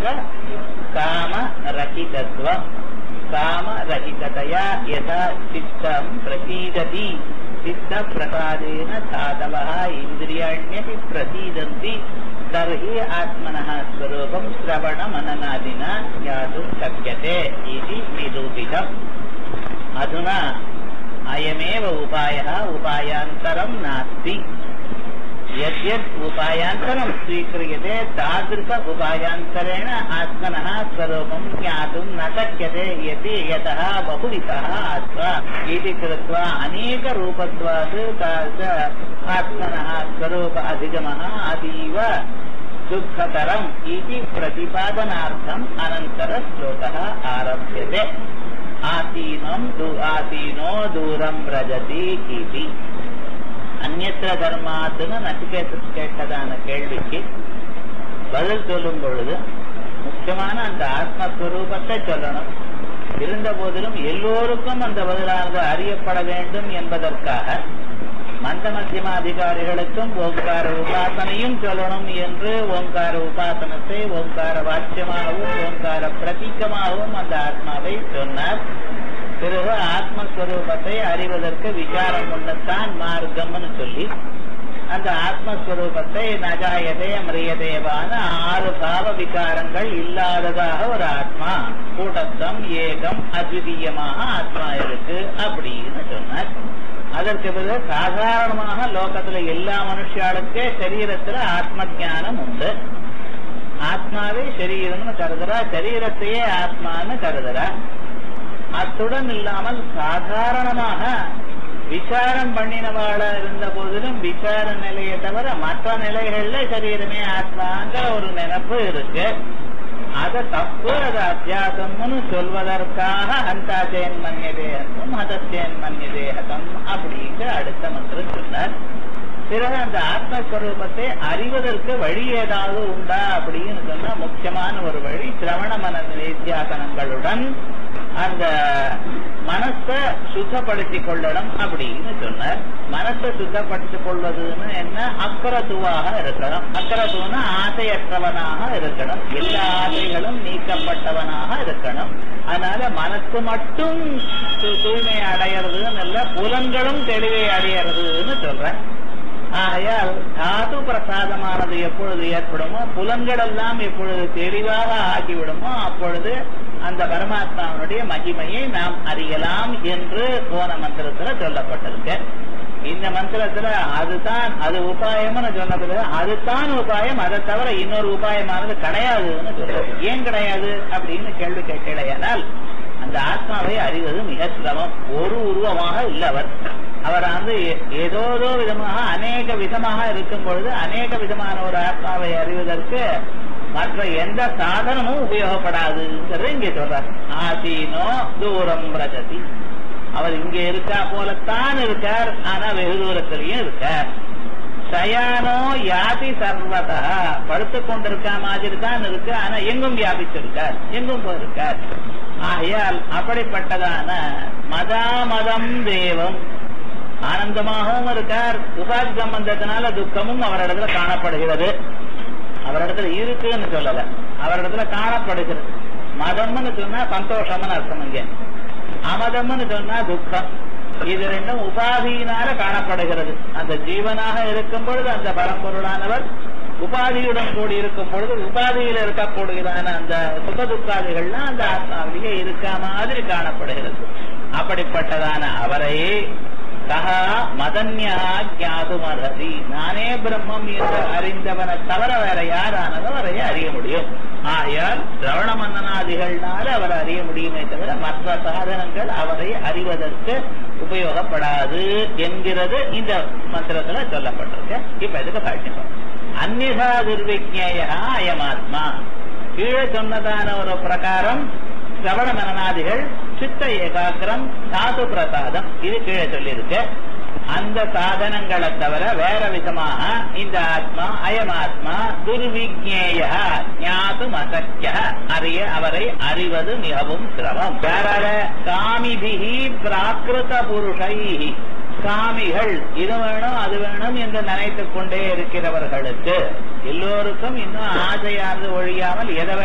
காம ரஹிதத்வம். காம ரஹிததயா யதா சித்தம் பிரசீததி சித்த பிரசாதேன தாதவः இந்திரியாண்யபி பிரசீதந்தி தர்ஹி ஆத்மனः ஸ்வரூபம் ஸ்ரவண மனநாதினா ஞாதும் சக்யதே இதி நிரூபிதம். அதுனா அயமேவ உபாயः உபாயாந்தரம் நாஸ்தி. यद्यत् उपायान्तरं स्वीक्रियते तादृश उपायान्तरेण आत्मनः स्वरूपं ज्ञातुं न शक्यते यदि यतः बहुविधः आत्मा इति कृत्वा अनेकरूपत्वात् आत्मनः स्वरूप अधिगमः अतीव दुःखकरम् इति प्रतिपादनार्थम् अनन्तरश्लोकः आरभ्यते. आसीनो दूरं व्रजति इति. அந்நியத்திர தர்மாத்துன்னு நச்சிகேதன் கேட்டதான கேள்விக்கு பதில் சொல்லும் பொழுது முக்கியமான அந்த ஆத்மஸ்வரூபத்தை சொல்லணும். இருந்த போதிலும் எல்லோருக்கும் அந்த பதிலானது அறியப்பட வேண்டும் என்பதற்காக மந்த மத்தியமாதிகாரிகளுக்கும் ஓங்கார உபாசனையும் சொல்லணும் என்று ஓங்கார உபாசனத்தை ஓங்கார வாக்கியமாகவும் ஓங்கார பிரதீகமாகவும் அந்த ஆத்மாவை சொன்னார். பிறகு ஆத்மஸ்வரூபத்தை அறிவதற்கு விசாரம் கொண்டத்தான் மார்க்கம்னு சொல்லி அந்த ஆத்மஸ்வரூபத்தை நஜாயதே மிரியதேவான 6 பாவ விகாரங்கள் இல்லாததாக ஒரு ஆத்மா கூட்டத்தம் ஏகம் அத்விதீயமாக ஆத்மா இருக்கு அப்படின்னு சொன்னார். அதற்கு பிறகு சாதாரணமாக லோகத்துல எல்லா மனுஷாளுக்கே சரீரத்துல ஆத்ம ஞானம் உண்டு. ஆத்மாவே சரீரம்னு கருதுறா, சரீரத்தையே ஆத்மான்னு கருதுறா. அத்துடன் இல்லாமல் சாதாரணமாக விசாரம் பண்ணினவாள இருந்த போதிலும் விசார நிலையை தவிர மற்ற நிலைகள்ல சரீரமே ஆத்மாங்கிற ஒரு நினைப்பு இருக்கு. அத தப்பு, அது அத்தியாசம்னு சொல்வதற்காக ஹந்தாச்சேன் மன்யதேகம் ஹதச்சேன் மன்யதேகம் அப்படிங்கிற அடுத்த மந்திரம் சொன்னார். பிறகு அந்த ஆத்மஸ்வரூபத்தை அறிவதற்கு வழி ஏதாவது உண்டா அப்படின்னு சொன்னா முக்கியமான ஒரு வழி சிரவண மன நித்தியாசனங்களுடன் அந்த மனசை சுத்தப்படுத்திக் கொள்ளணும் அப்படின்னு சொன்னார். மனசை சுத்தப்படுத்திக் கொள்வதுன்னு என்ன? அக்கரத்துவாக இருக்கணும். அக்கரத்துவனா ஆசையற்றவனாக இருக்கணும். எல்லா ஆசைகளும் நீக்கப்பட்டவனாக இருக்கணும். அதனால மனசு மட்டும் தூய்மை அடையிறதுன்னு இல்ல, புலன்களும் தெளிவை அடையிறதுன்னு சொல்றேன். ஆகையால் தாது பிரசாதமானது எப்பொழுது ஏற்படுமோ, புலன்கள் எல்லாம் எப்பொழுது தெளிவாக ஆகிவிடுமோ அப்பொழுது அந்த பரமாத்மாவுடைய மகிமையை நாம் அறியலாம் என்று போன மந்திரத்துல சொல்லப்பட்டிருக்கு. இந்த மந்திரத்துல அதுதான் அது உபாயம்னு சொன்னதுல அதுதான் உபாயம், அதை தவிர இன்னொரு உபாயமானது கிடையாதுன்னு சொல்றது. ஏன் கிடையாது அப்படின்னு கேள்வி கேட்கலையானால் அந்த ஆத்மாவை அறிவது மிக சிரமம். ஒரு உருவமாக இல்லவர் அவர் ஏதோ விதமாக அநேக விதமாக இருக்கும் பொழுது அநேக விதமான ஒரு ஆத்மாவை அறிவதற்கு மற்ற எந்த சாதனமும் உபயோகப்படாதுங்கிறது இங்கே சொல்றார். ஆசீனோ தூரம் பிரஜதி. அவர் இங்கே இருக்கா போலத்தான் இருக்கார், ஆனா வெகு தூரத்திலையும் இருக்கார். சயானோ யாதி சர்வதா. படுத்துக் கொண்டிருக்கா மாதிரி தான் இருக்கு, ஆனா எங்கும் வியாபிச்சிருக்கார், எங்கும் போயிருக்கார். ஆகையால் அப்படிப்பட்டதான மதாமதம் தேவம் ஆனந்தமாகவும் இருக்கார். உபாதி சம்பந்தத்தினால துக்கமும் அவரிடத்துல காணப்படுகிறது. அவரிடத்துல இருக்குன்னு சொல்லல, அவரிடத்துல காணப்படுகிறது. மதம்னு சொன்னா சந்தோஷம்னு அர்த்தம். இங்க அமதம்னு சொன்னா துக்கம். இது ரெண்டும் உபாதியினால காணப்படுகிறது. அந்த ஜீவனாக இருக்கும் பொழுது அந்த பரம்பொருளானவர் உபாதியுடன் கூடி இருக்கும் பொழுது உபாதியில் இருக்கக்கூடியதான அந்த சுக துக்காதிகள்லாம் அந்த ஆத்மாவிலேயே இருக்க மாதிரி காணப்படுகிறது. அப்படிப்பட்டதான அவரை சகா மதன்யா ஞாதும் அர்ஹதி. நானே பிரம்மம் என்று அறிந்தவனை தவிர வேற யாரானதோ அவரை அறிய முடியும். ஆகையால் சிரவண மன்னனாதிகள்னால அவரை அறிய முடியுமே தவிர மற்ற சாதனங்கள் அவரை அறிவதற்கு உபயோகப்படாது என்கிறது இந்த மந்திரத்துல சொல்லப்பட்டிருக்கு. இப்ப இதுக்கு பாட்டிப்போம். அந்நிதா துர்விஜ்ஞேய அயமாத்மா. கீழே சொன்னதான ஒரு பிரகாரம் சிரவண மனநாதிகள், சித்த ஏகாகிரம், தாது பிரசாதம், இது கீழே சொல்லியிருக்கு. அந்த சாதனங்களை தவிர வேற விதமாக இந்த ஆத்மா அயமாத்மா துர்விஜ்ஞேய ஞாதும் அசக்ய அவரை அறிவது மிகவும் சிரமம். வேற காமிபிஹி பிராகிருத புருஷை. காமிகள் இது வேணும் அது வேணும் என்று நினைத்துக் கொண்டே இருக்கிறவர்களுக்கு எல்லோருக்கும் இன்னும் ஆசையானது ஒழியாமல் எதை